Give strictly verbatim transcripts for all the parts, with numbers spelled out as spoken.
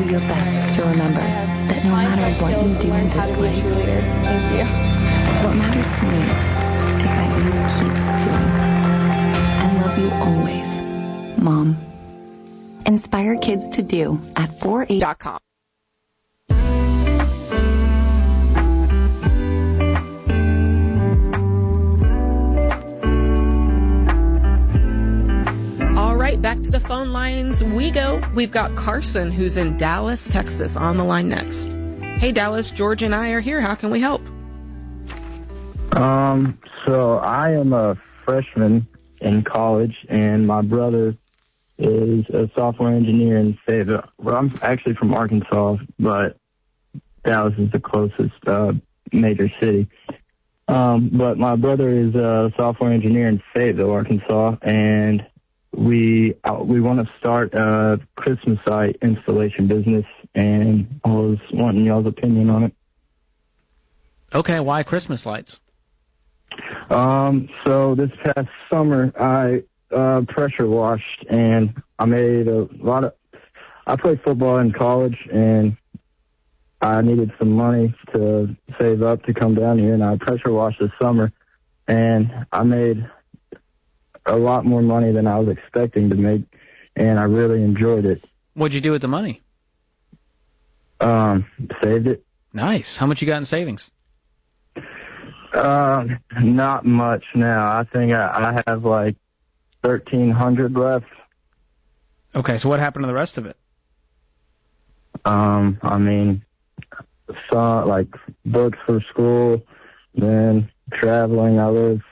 your best to remember that no matter what you do in this life, Thank you. what matters to me is that you keep doing it. I love you always, Mom. Inspire kids to do at four eight dot com. All right, back to the phone lines we go. We've got Carson, who's in Dallas, Texas, on the line next. Hey, Dallas, George and I are here. How can we help? Um, so I am a freshman in college, and my brother is a software engineer in Fayetteville. Well, I'm actually from Arkansas, but Dallas is the closest uh, major city. Um, but my brother is a software engineer in Fayetteville, Arkansas, and we uh, we want to start a Christmas light installation business, and I was wanting y'all's opinion on it. Okay, why Christmas lights? Um, so this past summer, I uh, pressure washed, and I made a lot of. I played football in college, and I needed some money to save up to come down here, and I pressure washed this summer, and I made a lot more money than I was expecting to make, and I really enjoyed it. What'd you do with the money? Um, saved it. Nice. How much you got in savings? Uh, not much now. I think I, I have like thirteen hundred left. Okay, so what happened to the rest of it? Um, I mean, so, like books for school, then traveling. I live,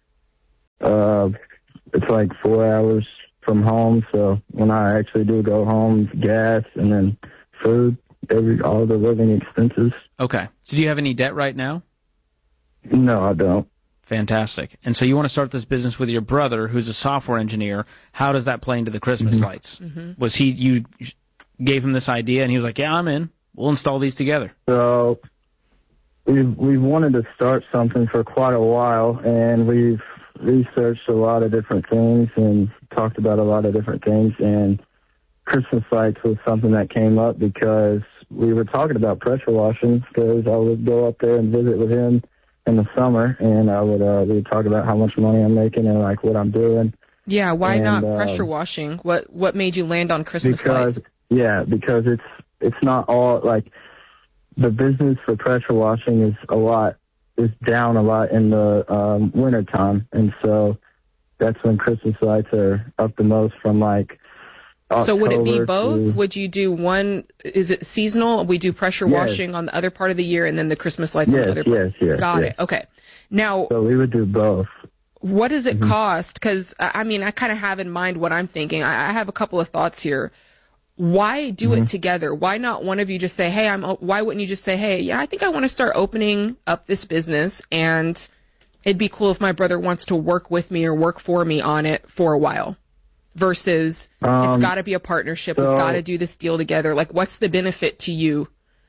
uh, it's like four hours from home, so when I actually do go home, gas and then food, every all the living expenses. Okay. So do you have any debt right now? No, I don't. Fantastic. And so you want to start this business with your brother, who's a software engineer. How does that play into the Christmas Mm-hmm. lights? Mm-hmm. Was he, you gave him this idea, and he was like, yeah, I'm in. We'll install these together. So we've, we've wanted to start something for quite a while, and we've researched a lot of different things and talked about a lot of different things, and Christmas lights was something that came up because we were talking about pressure washing, because I would go up there and visit with him in the summer, and I would uh, we would talk about how much money I'm making and like what I'm doing. Yeah, why and, not uh, pressure washing? What what made you land on Christmas because, lights? Yeah, because it's it's not all like the business for pressure washing is a lot is down a lot in the um, winter time, and so that's when Christmas lights are up the most from like. October So would it be both? to, Would you do one? Is it seasonal? We do pressure Yes. washing on the other part of the year, and then the Christmas lights Yes, on the other part. yes, yes, Got yes. it. Okay. Now, So we would do both. what does it Mhm. cost? Because I mean, I kind of have in mind what I'm thinking. I, I have a couple of thoughts here. Why do Mhm. it together? Why not one of you just say, "Hey, I'm." o- Why wouldn't you just say, "Hey, yeah, I think I want to start opening up this business, and it'd be cool if my brother wants to work with me or work for me on it for a while." Versus, Um, it's got to be a partnership. so- We've got to do this deal together. Like, what's the benefit to you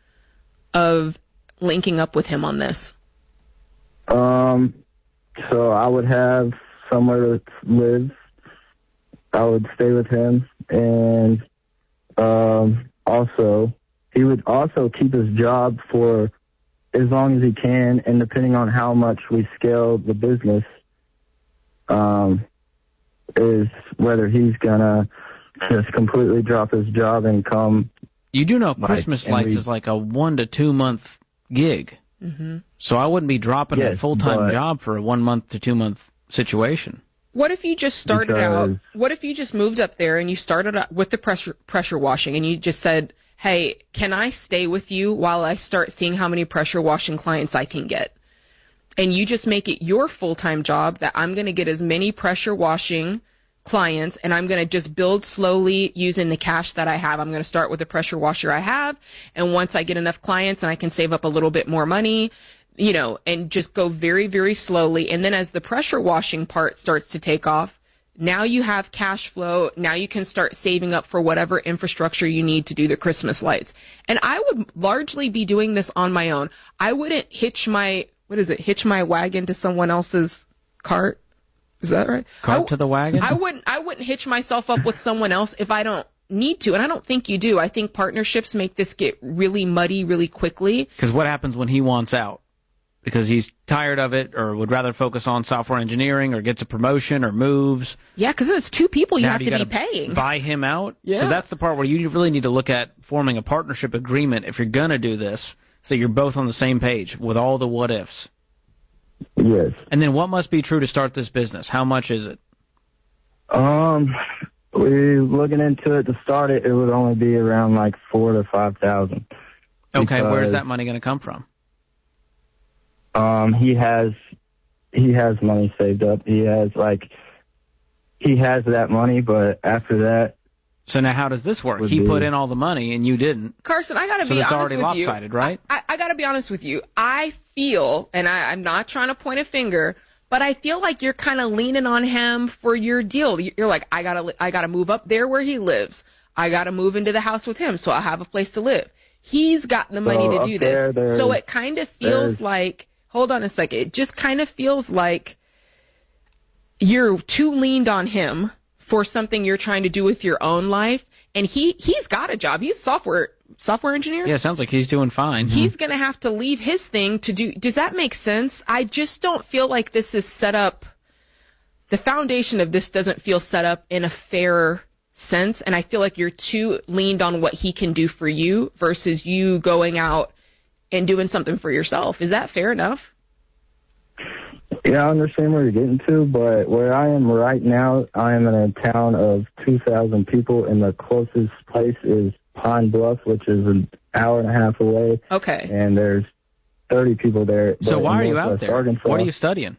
of linking up with him on this? Um, so I would have somewhere to live. I would stay with him, and um, also he would also keep his job for as long as he can, and depending on how much we scale the business, um, is whether he's gonna just completely drop his job and come. You do know Like, Christmas and lights we- is like a one to two month gig. Mm-hmm. So I wouldn't be dropping a Yes, full-time but- job for a one month to two month situation. What if you just started Because- out? What if you just moved up there and you started out with the pressure pressure washing, and you just said, "Hey, can I stay with you while I start seeing how many pressure washing clients I can get?" And you just make it your full-time job that I'm going to get as many pressure washing clients, and I'm going to just build slowly using the cash that I have. I'm going to start with the pressure washer I have, and once I get enough clients and I can save up a little bit more money, you know, and just go very, very slowly. And then as the pressure washing part starts to take off, now you have cash flow. Now you can start saving up for whatever infrastructure you need to do the Christmas lights. And I would largely be doing this on my own. I wouldn't hitch my, what is it, hitch my wagon to someone else's cart. Is that right? Cart I, to the wagon? I wouldn't, I wouldn't hitch myself up with someone else if I don't need to, and I don't think you do. I think partnerships make this get really muddy really quickly. Because what happens when he wants out? Because he's tired of it or would rather focus on software engineering or gets a promotion or moves. Yeah, because it's two people you now have you to be paying. Buy him out. Yeah. So that's the part where you really need to look at forming a partnership agreement if you're going to do this so you're both on the same page with all the what ifs. Yes. And then what must be true to start this business? How much is it? Um, we looking into it to start it. It would only be around like four to five thousand. Okay, where's that money going to come from? Um, he has he has money saved up. He has like he has that money, but after that. So now how does this work? He be, put in all the money and you didn't. Carson, I gotta so be it's honest already with you. lopsided, right? I, I gotta be honest with you. I feel, and I, I'm not trying to point a finger, but I feel like you're kind of leaning on him for your deal. You're like, I gotta, I gotta move up there where he lives. I gotta move into the house with him, so I have a place to live. He's got the money so to do there, this, so it kind of feels like. Hold on a second. It just kind of feels like you're too leaned on him for something you're trying to do with your own life. And he, he's got a job. He's a software software engineer. Yeah, sounds like he's doing fine. He's mm-hmm. going to have to leave his thing to do. Does that make sense? I just don't feel like this is set up. The foundation of this doesn't feel set up in a fair sense. And I feel like you're too leaned on what he can do for you versus you going out and doing something for yourself. Is that fair enough? Yeah, I understand where you're getting to, but where I am right now, I am in a town of two thousand people, and the closest place is Pine Bluff, which is an hour and a half away. Okay. And there's thirty people there. So why are you out there? Arkansas, what are you studying?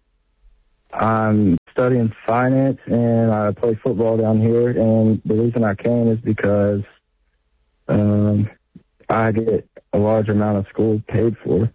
I'm studying finance, and I play football down here, and the reason I came is because um, I get a large amount of school paid for.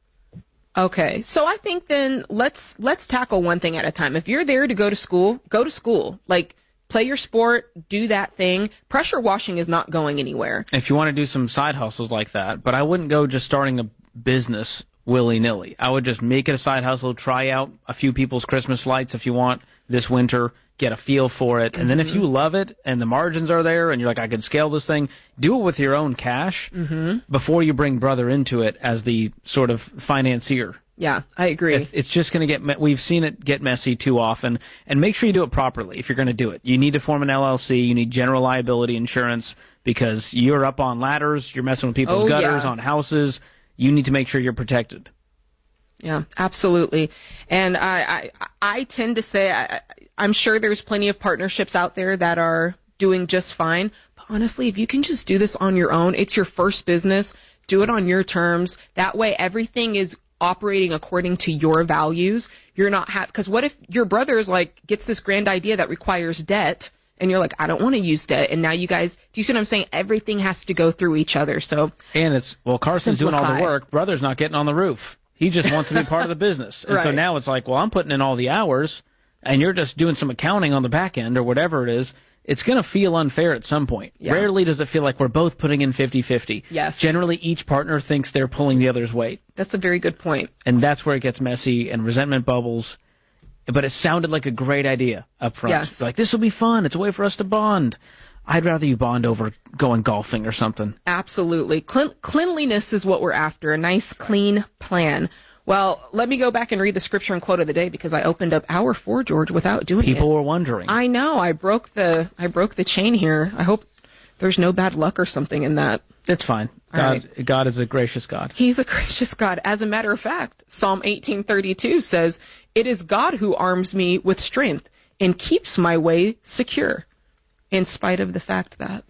Okay, so I think then let's let's tackle one thing at a time. If you're there to go to school, go to school. Like, play your sport, do that thing. Pressure washing is not going anywhere. If you want to do some side hustles like that, but I wouldn't go just starting a business willy-nilly. I would just make it a side hustle, try out a few people's Christmas lights if you want this winter, get a feel for it, and mm-hmm. then if you love it and the margins are there and you're like, I can scale this thing, do it with your own cash mm-hmm. before you bring brother into it as the sort of financier. Yeah, I agree. If it's just going to get, me- we've seen it get messy too often, and make sure you do it properly if you're going to do it. You need to form an L L C, you need general liability insurance because you're up on ladders, you're messing with people's oh, gutters, yeah. on houses. You need to make sure you're protected. Yeah, absolutely. And I, I, I tend to say I, I'm sure there's plenty of partnerships out there that are doing just fine. But honestly, if you can just do this on your own, it's your first business, do it on your terms. That way everything is operating according to your values. You're not ha- because what if your brother's like gets this grand idea that requires debt and you're like, I don't want to use debt. And now you guys, do you see what I'm saying? Everything has to go through each other. So And it's, well, Carson's simplify. doing all the work. Brother's not getting on the roof. He just wants to be part of the business. And right. so now it's like, well, I'm putting in all the hours and you're just doing some accounting on the back end or whatever it is. It's going to feel unfair at some point. Yeah. Rarely does it feel like we're both putting in fifty-fifty. Yes. Generally, each partner thinks they're pulling the other's weight. That's a very good point. And that's where it gets messy and resentment bubbles. But it sounded like a great idea up front. Yes. Like, this will be fun. It's a way for us to bond. I'd rather you bond over going golfing or something. Absolutely. Clean- cleanliness is what we're after, a nice, clean plan. Well, let me go back and read the scripture and quote of the day because I opened up hour four, George, without doing People it. People were wondering. I know. I broke the I broke the chain here. I hope there's no bad luck or something in that. It's fine. God, right. God is a gracious God. He's a gracious God. As a matter of fact, Psalm eighteen thirty-two says, "It is God who arms me with strength and keeps my way secure," in spite of the fact that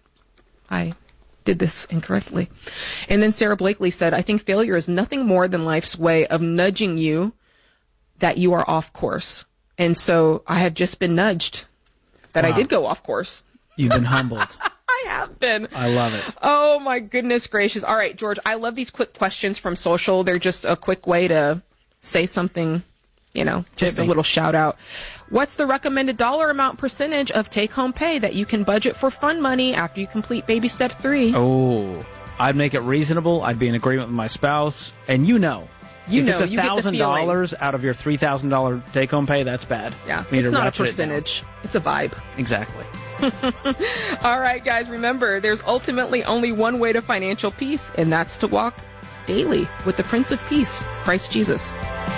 I did this incorrectly. And then Sarah Blakely said, "I think failure is nothing more than life's way of nudging you that you are off course." And so I have just been nudged that wow. I did go off course. You've been humbled. I have been. I love it. Oh, my goodness gracious. All right, George, I love these quick questions from social. They're just a quick way to say something, you know, just a little shout out. What's the recommended dollar amount percentage of take-home pay that you can budget for fun money after you complete baby step three? Oh, I'd make it reasonable. I'd be in agreement with my spouse. And you know, You if know, it's you a get the thousand feeling. dollars out of your three thousand dollar take home pay, that's bad. Yeah, We need it's to not a ratchet it down. percentage. It's a vibe. Exactly. All right, guys, remember, there's ultimately only one way to financial peace, and that's to walk daily with the Prince of Peace, Christ Jesus.